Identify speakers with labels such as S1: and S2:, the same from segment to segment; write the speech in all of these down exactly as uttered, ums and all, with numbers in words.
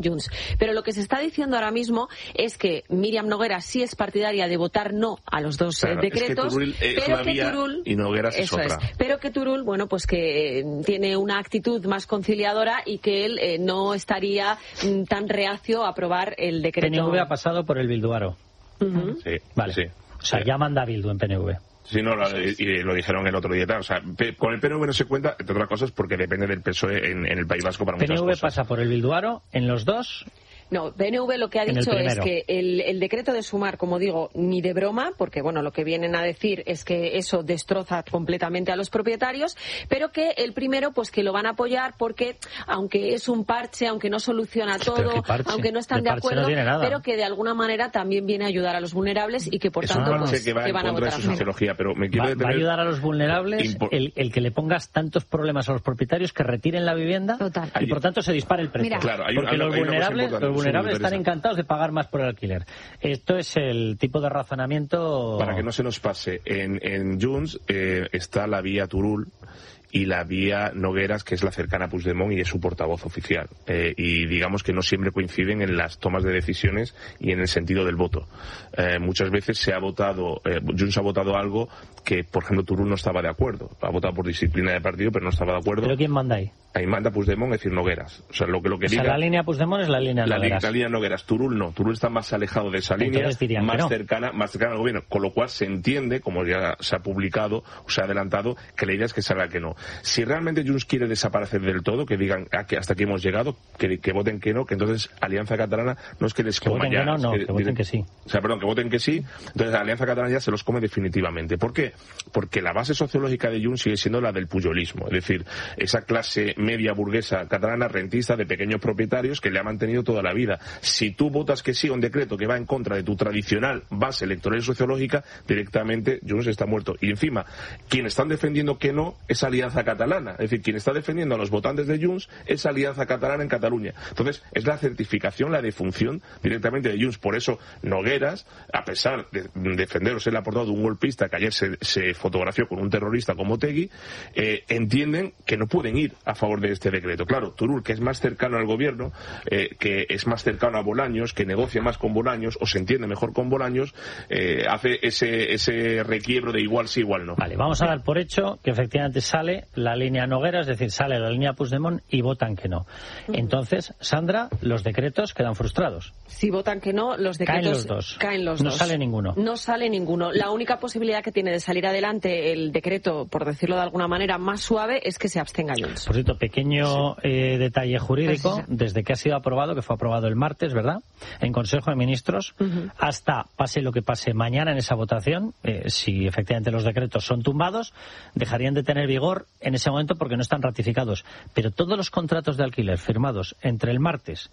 S1: Junts. Pero lo que se está diciendo ahora mismo es que Míriam Nogueras sí es partidaria de votar no a los dos
S2: claro,
S1: eh, decretos,
S2: es que Turull es
S1: pero
S2: una
S1: que
S2: vía
S1: Turull
S2: y Nogueras es otra.
S1: Es, pero que Turull, bueno, pues que tiene una actitud más conciliadora y que él eh, no estaría mm, tan reacio a aprobar el decreto.
S3: P N V ha pasado por el Bilduaro.
S1: Uh-huh.
S2: Sí,
S3: vale.
S2: Sí.
S3: O sea,
S2: sí.
S3: ya manda Bildu en P N V.
S2: Sí, no, lo, y, y lo dijeron el otro día. O sea, con el P N V no se cuenta, entre otras cosas, porque depende del P S O E en, en el País Vasco para muchas
S3: cosas. P N V
S2: cosas.
S3: pasa por el Bilduaro en los dos.
S1: No, P N V lo que ha dicho es que el, el decreto de Sumar, como digo, ni de broma, porque bueno, lo que vienen a decir es que eso destroza completamente a los propietarios, pero que el primero, pues que lo van a apoyar porque, aunque es un parche, aunque no soluciona todo, aunque no están de acuerdo,
S3: no
S1: pero que de alguna manera también viene a ayudar a los vulnerables y que por
S2: eso
S1: tanto,
S2: no
S1: pues,
S2: sé que va
S1: que
S2: en
S1: van a
S2: contra
S1: votar
S2: de su sociología, pero me quiero
S3: va,
S2: detener...
S3: va a ayudar a los vulnerables Impor... el, el que le pongas tantos problemas a los propietarios que retiren la vivienda.
S4: Total.
S3: Y por tanto se dispare el precio.
S4: Mira,
S2: claro, hay,
S3: porque
S2: hay,
S3: los
S2: hay
S3: vulnerables, los vulnerables están encantados de pagar más por el alquiler. Esto es el tipo de razonamiento...
S2: Para que no se nos pase, en, en Junts eh, está la vía Turull y la vía Nogueras, que es la cercana a Puigdemont y es su portavoz oficial. Eh, y digamos que no siempre coinciden en las tomas de decisiones y en el sentido del voto. Eh, muchas veces se ha votado, eh, Junts ha votado algo que, por ejemplo, Turull no estaba de acuerdo. Ha votado por disciplina de partido, pero no estaba de acuerdo.
S3: ¿Pero quién manda ahí?
S2: Ahí manda Puigdemont, es decir, Nogueras. O sea, lo que, lo que
S3: o sea,
S2: diga,
S3: la línea Puigdemont es la línea
S2: la
S3: Nogueras.
S2: La línea Nogueras. Turull no. Turull está más alejado de esa línea, más
S3: no.
S2: cercana, más cercana al gobierno. Con lo cual se entiende, como ya se ha publicado o se ha adelantado, que la idea es que salga que no. Si realmente Junts quiere desaparecer del todo, que digan ah, que hasta aquí hemos llegado, que, que voten que no, que entonces Alianza Catalana no es que les
S3: que
S2: coma
S3: voten
S2: ya.
S3: Que no, no,
S2: es que,
S3: que voten que sí.
S2: O sea, perdón, que voten que sí, entonces Alianza Catalana ya se los come definitivamente. ¿Por qué? Porque la base sociológica de Junts sigue siendo la del pujolismo, es decir, esa clase media burguesa catalana rentista de pequeños propietarios que le ha mantenido toda la vida. Si tú votas que sí a un decreto que va en contra de tu tradicional base electoral y sociológica, directamente Junts está muerto. Y encima, quienes están defendiendo que no es Alianza Catalana, es decir, quien está defendiendo a los votantes de Junts es Alianza Catalana en Cataluña. Entonces, es la certificación, la defunción directamente de Junts. Por eso, Nogueras, a pesar de defender o ser la portavoz de un golpista que ayer se, se fotografió con un terrorista como Otegui, eh, entienden que no pueden ir a favor de este decreto. Claro, Turull, que es más cercano al gobierno, eh, que es más cercano a Bolaños, que negocia más con Bolaños, o se entiende mejor con Bolaños, eh, hace ese, ese requiebro de igual sí, igual no.
S3: Vale, vamos a dar por hecho que efectivamente sale la línea Nogueras, es decir, sale la línea Puigdemont y votan que no. Entonces, Sandra, los decretos quedan frustrados.
S1: Si votan que no, los decretos
S3: caen los dos.
S1: Caen los
S3: no
S1: dos.
S3: sale ninguno.
S1: No sale ninguno. La única posibilidad que tiene de salir adelante el decreto, por decirlo de alguna manera, más suave, es que se abstenga Junts.
S3: Por cierto, pequeño sí. eh, detalle jurídico, pues sí. desde que ha sido aprobado, que fue aprobado el martes, ¿verdad?, en Consejo de Ministros, uh-huh. hasta pase lo que pase mañana en esa votación, eh, si efectivamente los decretos son tumbados, dejarían de tener vigor en ese momento porque no están ratificados. Pero todos los contratos de alquiler firmados entre el martes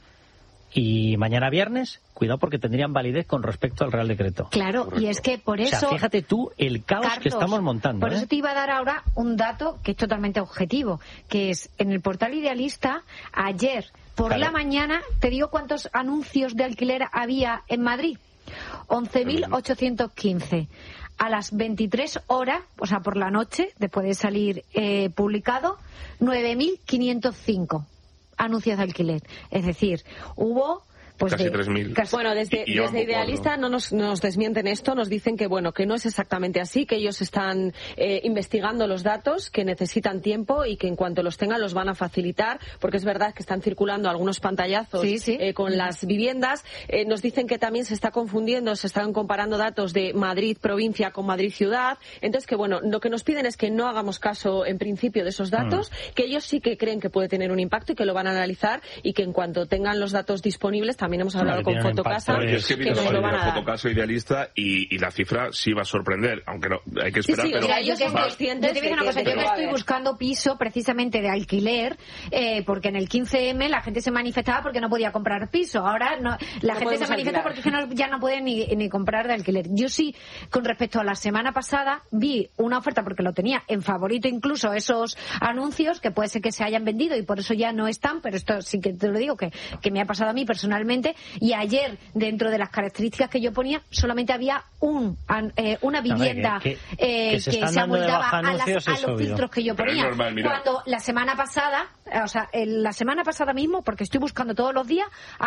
S3: y mañana viernes, cuidado porque tendrían validez con respecto al Real Decreto.
S4: Claro, correcto. Y es que por eso...
S3: O sea, fíjate tú el caos Carlos, que estamos montando.
S4: Por
S3: ¿eh?
S4: eso te iba a dar ahora un dato que es totalmente objetivo, que es en el portal Idealista, ayer por claro. la mañana, te digo cuántos anuncios de alquiler había en Madrid. once mil ochocientos quince. A las veintitrés horas, o sea, por la noche, después de salir eh, publicado, nueve mil quinientos cinco anuncios de alquiler. Es decir, hubo... Pues
S2: casi
S4: de,
S2: tres mil.
S4: Casi...
S1: Bueno, desde,
S2: y, y
S1: desde Idealista no nos, nos desmienten esto, nos dicen que bueno que no es exactamente así, que ellos están eh, investigando los datos, que necesitan tiempo y que en cuanto los tengan los van a facilitar, porque es verdad que están circulando algunos pantallazos
S4: sí, sí.
S1: Eh, con las viviendas. Eh, nos dicen que también se está confundiendo, se están comparando datos de Madrid provincia con Madrid ciudad. Entonces, que bueno, lo que nos piden es que no hagamos caso en principio de esos datos, mm. que ellos sí que creen que puede tener un impacto y que lo van a analizar y que en cuanto tengan los datos disponibles también hemos hablado con Fotocasa,
S2: que, es que,
S1: que nos lo van a dar.
S2: Fotocasa Idealista y, y la cifra sí va a sorprender, aunque no, hay que esperar.
S1: Sí, sí,
S2: pero
S1: o sea, ellos son conscientes
S4: yo te digo una cosa, yo que estoy buscando piso precisamente de alquiler, eh, porque en el quince eme la gente se manifestaba porque no podía comprar piso. Ahora no, la no gente se manifiesta alquilar. porque es que no, ya no puede ni, ni comprar de alquiler. Yo sí, con respecto a la semana pasada, vi una oferta porque lo tenía en favorito incluso esos anuncios, que puede ser que se hayan vendido y por eso ya no están, pero esto sí que te lo digo, que, que me ha pasado a mí personalmente. perfectamente, y ayer, dentro de las características que yo ponía, solamente había un eh, una vivienda
S3: que, que,
S4: eh,
S3: que se,
S4: que se amoldaba a, las, a los filtros que yo ponía.
S2: Normal,
S4: cuando la semana pasada, o sea, la semana pasada mismo, porque estoy buscando todos los días,